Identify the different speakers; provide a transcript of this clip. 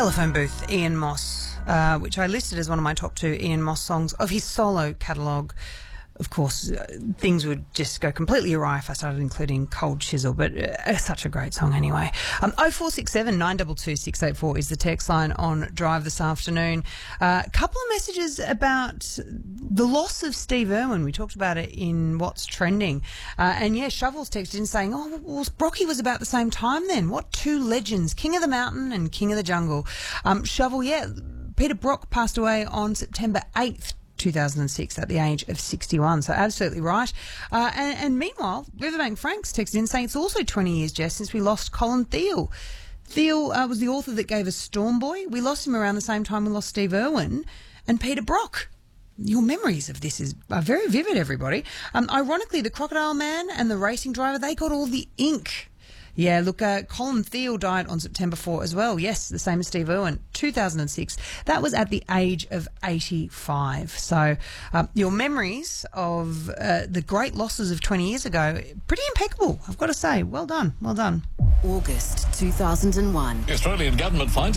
Speaker 1: Telephone Booth, Ian Moss, which I listed as one of my top two Ian Moss songs of his solo catalogue. Of course, things would just go completely awry if I started including Cold Chisel, but such a great song anyway. 0467 922 684 is the text line on Drive this afternoon. A couple of messages about the loss of Steve Irwin. We talked about it in What's Trending. And yeah, Shovel's texted in saying, well, Brocky was about the same time then. What two legends, King of the Mountain and King of the Jungle. Shovel, Peter Brock passed away on September 8th. 2006 at the age of 61, so absolutely right. And meanwhile, Riverbank Franks texted in saying it's also 20 years, Jess, since we lost Colin Thiel. Thiel was the author that gave us Storm Boy. We lost him around the same time we lost Steve Irwin and Peter Brock. Your memories of this are very vivid, everybody. Ironically, the Crocodile Man and the Racing Driver, they got all the ink. Yeah, look, Colin Thiel died on September 4 as well. Yes, the same as Steve Irwin, 2006. That was at the age of 85. So your memories of the great losses of 20 years ago, pretty impeccable, I've got to say. Well done, well done.
Speaker 2: August 2001.
Speaker 3: The Australian government finds